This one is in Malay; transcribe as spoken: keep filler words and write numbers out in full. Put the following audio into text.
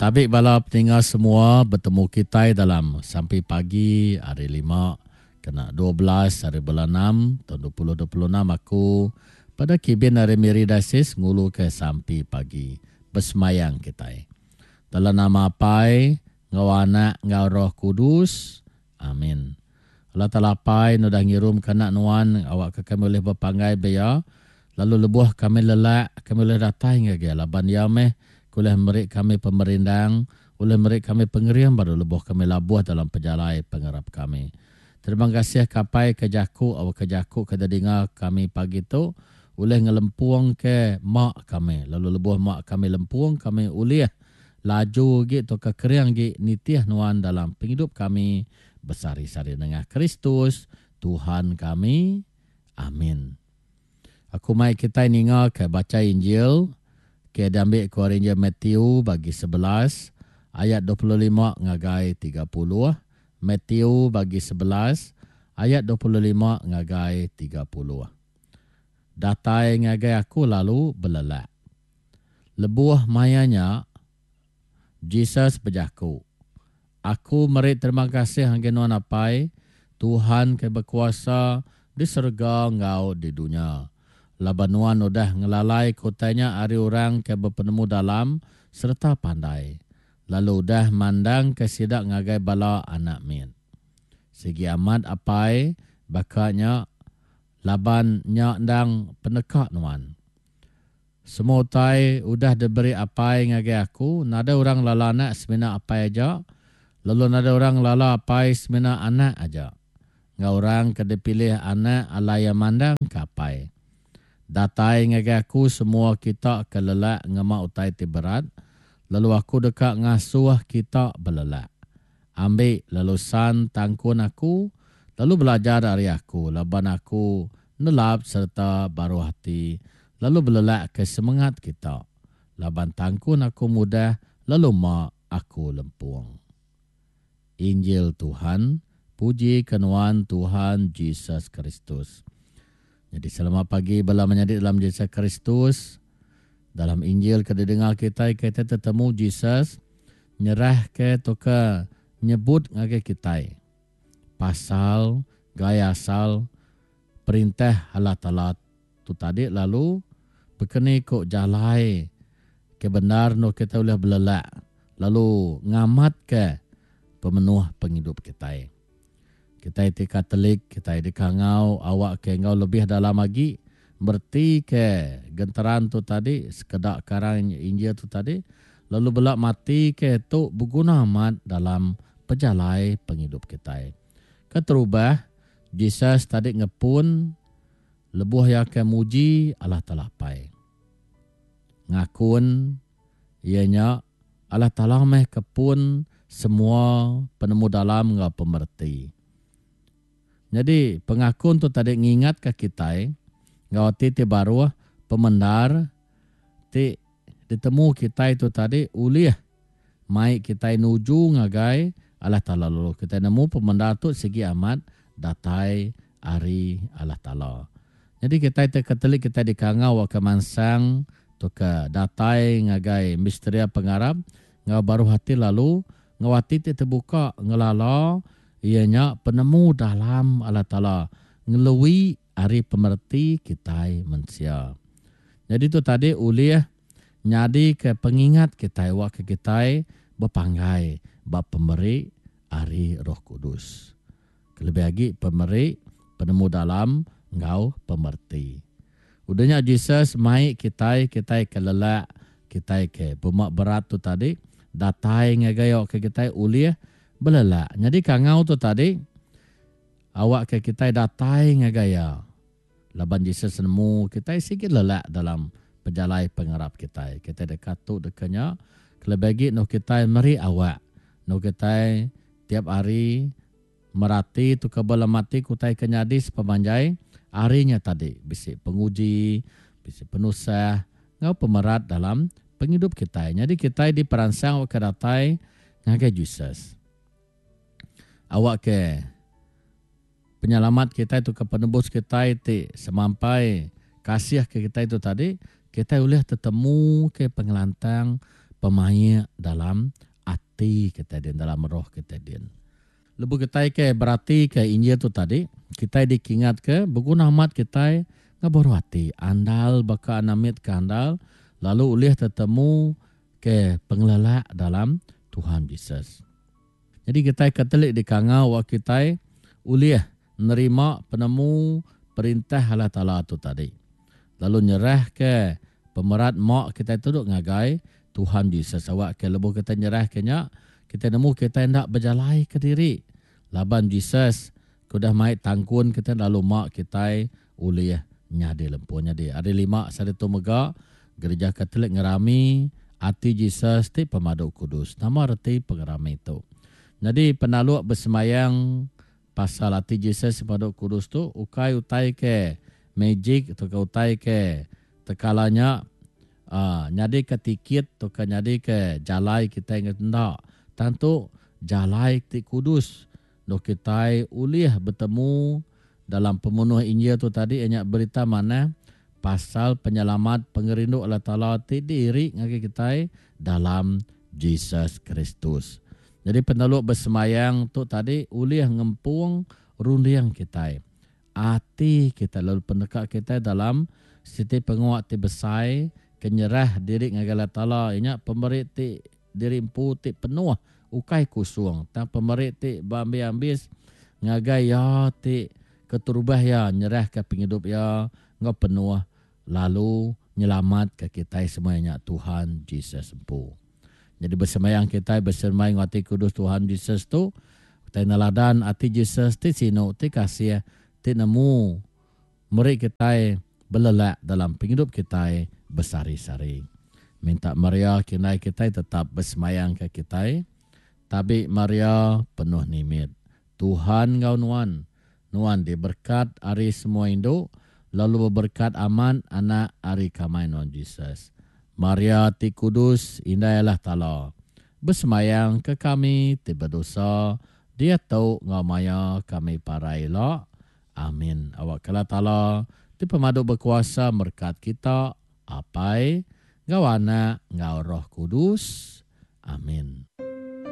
Tabik bala pendengar semua bertemu kita dalam sampai pagi hari lima kena dua belas hari bulan enam tahun dua ribu dua puluh enam aku pada kibin hari Miri Dasis ngulu ke sampai pagi bersemayang kita. Dalam nama Pai, ngawana ngau Roh Kudus. Amin. Allah Ta'ala Pai nudah ngirum kanak nuan awak ke kami boleh berpanggai beya lalu lebuh kami lelak kami boleh datang ngage laban yameh oleh merik kami pemerindang, oleh merik kami pengeriam baru lebuh kami labuh dalam pejalai pengerap kami. Terima kasih kapai ke jaku, awak ke jaku ke dengar kami pagi tu, oleh ngelempuang ke mak kami. Lalu lebuh mak kami lempuang, kami ulih laju gitu ke keriang gitu nitiah nuan dalam penghidup kami bersari-sari dengan Kristus, Tuhan kami. Amin. Aku mai kita ninga ke baca Injil, ke diambil keluar Injil Matthew bagi sebelas ayat dua puluh lima ngagai tiga puluh. Matthew bagi sebelas ayat dua puluh lima ngagai tiga puluh. Datai ngagai aku lalu belelak. Lebuh mayanya Jesus berjaku. Aku merit terima kasih hangga nuan apai Tuhan ke berkuasa di surga ngau di dunia. Labanuan udah ngelalai kotanya ari orang ke berpenemu dalam serta pandai. Lalu udah mandang ke sidak ngagai bala anak min. Segi amat apai bakanya laban nyak ndang penekak nuan. Semua tai udah diberi apai ngagai aku. Nada orang lala anak semina apai aja. Lalu nada orang lala apai semina anak aja. Ngau orang kedipilih anak alaya mandang kapai. Datai ngagai aku semua kita kelelak ngemak utai ti berat. Lalu aku dekat ngasuh kita belelak. Ambil lalusan tangkun aku. Lalu belajar dari aku. Laban aku nelap serta baru hati. Lalu belelak ke semangat kita. Laban tangkun aku mudah. Lalu mak aku lempuang. Injil Tuhan. Puji kenuan Tuhan Yesus Kristus. Jadi selamat pagi bala menjadi dalam Yesus Kristus. Dalam Injil kita dengar kita, kita tetemu Yesus nyerah ke toka nyebut ngake kita. Pasal, gaya asal, perintah Allah Ta'ala tu tadi lalu berkeni kok jalai ke benar no kita boleh belelak. Lalu ngamat ke pemenuh penghidup kita. Kita itu Katolik, kita itu kangau, awak ke ngau lebih dalam lagi. Berarti ke gentaran tu tadi, sekedak karang Injil tu tadi. Lalu belak mati ke tu berguna amat dalam pejalai penghidup kita. Keterubah, Jesus tadi ngepun, lebuh yang ke muji Allah Ta'ala pai. Ngakun, ianya Allah Ta'ala meh kepun semua penemu dalam ngau pemerti. Jadi pengakun tu tadi ngingat ke kita, ngawati ti baru pemendar, ti ditemu kita itu tadi uliah, mai kita nuju ngagai Allah Ta'ala lalu. Kita nemu pemendar tu segi amat datai ari Allah Ta'ala. Jadi kita itu Katolik kita dikangau ke mansang tu ke datai ngagai misteri pengarap, ngau baru hati lalu, ngawati ti terbuka ngelala, ianya penemu dalam Allah Ta'ala. Ngelui ari pemerti kita manusia. Jadi itu tadi uliah nyadi ke pengingat kita. Wak ke kita berpanggai. Bap pemberi ari Roh Kudus. Lebih lagi pemberi penemu dalam ngau pemerti. Udahnya Jesus mai kita. Kita kelelak. Kita ke bumak berat tu tadi. Datai ngagayok ke kita uliah. Belelak. Jadi kangau tu tadi, awak ke kita datai ngagaya. Laban Jesus nemu, kita sikit lelak dalam pejalai pengarap kita. Kita dekat tu dekanya, kelebagi no kita meri awak. No kita tiap hari merati tu kebala mati kutai kenyadi sepemanjai. Harinya tadi, bisik penguji, bisik penusah, ngau pemerat dalam penghidup kita. Jadi kita diperansang awak ke datai ngagai Jesus. Awak ke penyelamat kita itu ke penebus kita itu semampai kasih ke kita itu tadi, kita boleh tetemu ke pengelantang pemain dalam hati kita din, dalam roh kita din. Lebu kita ke berarti ke Injil tu tadi, kita dikingat ke berguna amat kita ngabaru hati, andal baka anamit ke andal, lalu ulih tertemu ke pengelala dalam Tuhan Yesus. Jadi kita katelik di kangau wa kita ulih nerima penemu perintah Allah Ta'ala tu tadi. Lalu nyerah ke pemerat mak kita tu duk ngagai Tuhan Yesus. Awak ke lebuh kita nyerah ke nyak, kita nemu kita hendak berjalai ke diri. Laban Yesus, kudah mai tangkun kita lalu mak kita ulih nyadi lempu nyadi. Ada lima sada tu mega gereja Katolik ngerami hati Yesus ti pemaduk kudus. Nama arti pengerami itu. Jadi penalu bersemayang pasal hati Yesus pemaduk kudus tu ukai utai ke magic atau ke utai ke tekalanya uh, nyadi ke tikit atau ke nyadi ke jalai kita ingat tak. Tentu jalai ti kudus. Dok kita ulih bertemu dalam pemenuh Injil tu tadi banyak berita mana pasal penyelamat pengerindu Allah Ta'ala ti diri ngaki kita dalam Yesus Kristus. Jadi pendaluk bersemayang tu tadi ulih ngempung rundiang kita. Hati kita lalu pendekat kita dalam siti penguat ti besai kenyerah diri ngaki Allah Ta'ala. Ingat pemberi ti diri empu ti penuh ukai kusung. Tak pemberi ti bambi-ambis ngagai ya ti keturubah ya nyerah ke penghidup ya ngau penuh lalu nyelamat ke kita semuanya Tuhan Yesus empu. Jadi bersemayang kita bersemayang hati kudus Tuhan Yesus tu kita naladan hati Yesus ti sino ti kasih ti nemu meri kita belelak dalam penghidup kita besari-sari. Minta Maria kini kita tetap bersemayang ke kita. Tapi Maria penuh nimit. Tuhan ngau nuan. Nuan diberkat hari semua Indo. Lalu berberkat aman anak hari kamai nuan Yesus. Maria ti kudus indah Allah Ta'ala. Bersemayang ke kami ti berdosa. Dia tahu ngau maya kami para elok. Amin. Awak kala Ta'ala ti pemadu berkuasa berkat kita. Apai ngau anak ngau roh kudus. Amin.